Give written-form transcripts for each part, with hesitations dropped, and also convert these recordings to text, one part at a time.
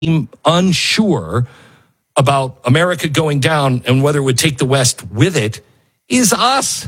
unsure about America going down and whether it would take the West with it is us.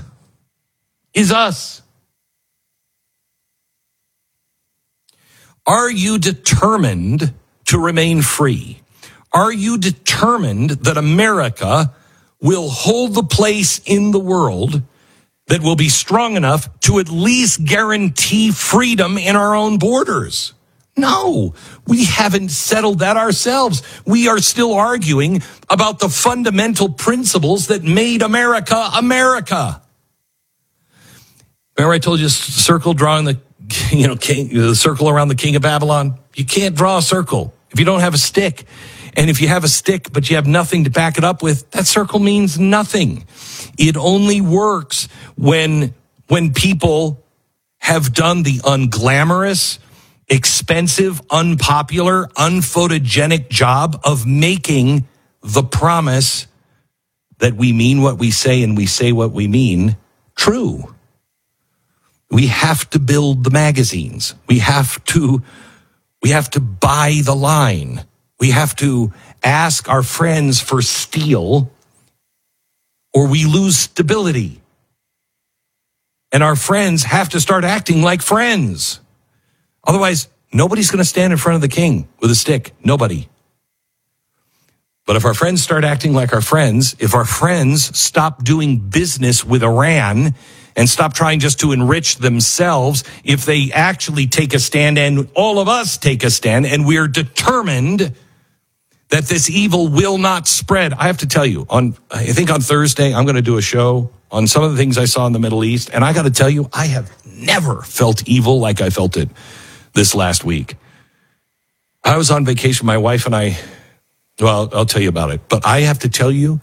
Are you determined to remain free? Are you determined that America will hold the place in the world that will be strong enough to at least guarantee freedom in our own borders? No, we haven't settled that ourselves. We are still arguing about the fundamental principles that made America America. Remember I told you circle drawing the circle around the king of Babylon? You can't draw a circle if you don't have a stick. And if you have a stick, but you have nothing to back it up with, that circle means nothing. It only works when people have done the unglamorous, expensive, unpopular, unphotogenic job of making the promise that we mean what we say and we say what we mean true. We have to build the magazines. We have to buy the line. We have to ask our friends for steel or we lose stability. And our friends have to start acting like friends. Otherwise, nobody's going to stand in front of the king with a stick. Nobody. But if our friends start acting like our friends, if our friends stop doing business with Iran and stop trying just to enrich themselves, if they actually take a stand and all of us take a stand and we're determined that this evil will not spread. I have to tell you, I think on Thursday, I'm going to do a show on some of the things I saw in the Middle East. And I got to tell you, I have never felt evil like I felt it this last week. I was on vacation, my wife and I, well, I'll tell you about it. But I have to tell you,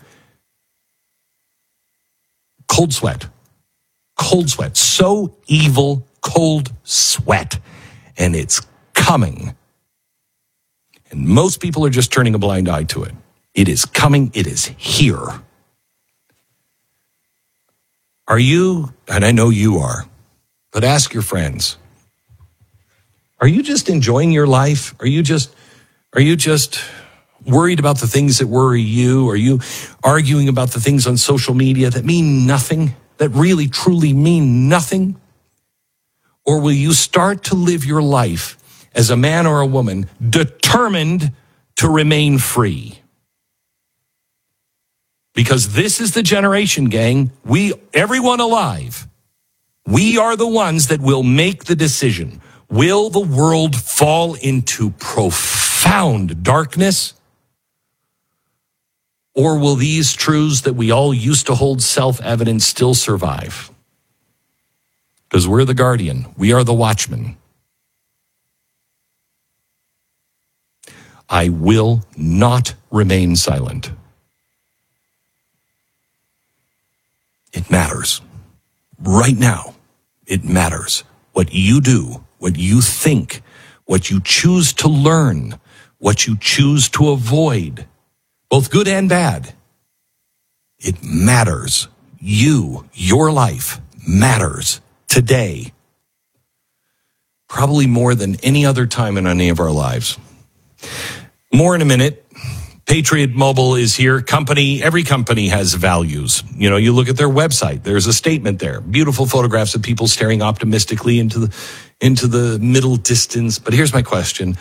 cold sweat. So evil, cold sweat. And it's coming. And most people are just turning a blind eye to it. It is coming. It is here. Are you, and I know you are, but ask your friends, are you just enjoying your life? Are you just worried about the things that worry you? Are you arguing about the things on social media that mean nothing, that really, truly mean nothing? Or will you start to live your life as a man or a woman determined to remain free? Because this is the generation, gang. Everyone alive, we are the ones that will make the decision. Will the world fall into profound darkness? Or will these truths that we all used to hold self-evident still survive? Because we're the guardian. We are the watchman. I will not remain silent. It matters. Right now, it matters. What you do, what you think, what you choose to learn, what you choose to avoid, both good and bad. It matters. Your life matters today. Probably more than any other time in any of our lives. More in a minute. Patriot Mobile is here. Every company has values. You look at their website. There's a statement there. Beautiful photographs of people staring optimistically into the middle distance. But here's my question.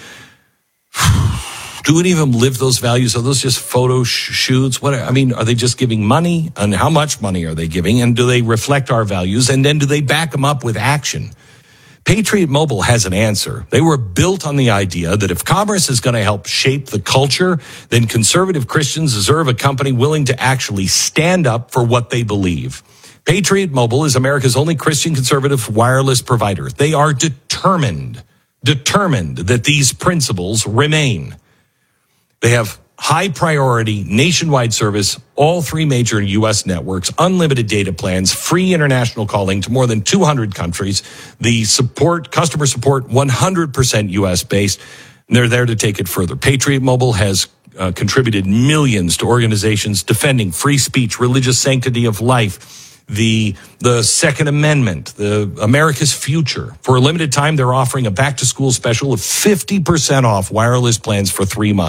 Do any of them live those values? Are those just photo shoots? Are they just giving money? And how much money are they giving? And do they reflect our values? And then do they back them up with action? Patriot Mobile has an answer. They were built on the idea that if commerce is going to help shape the culture, then conservative Christians deserve a company willing to actually stand up for what they believe. Patriot Mobile is America's only Christian conservative wireless provider. They are determined that these principles remain. They have high priority nationwide service, all three major U.S. networks, unlimited data plans, free international calling to more than 200 countries. The customer support, 100% U.S. based. And they're there to take it further. Patriot Mobile has contributed millions to organizations defending free speech, religious sanctity of life, the Second Amendment, the America's Future. For a limited time, they're offering a back-to-school special of 50% off wireless plans for 3 months.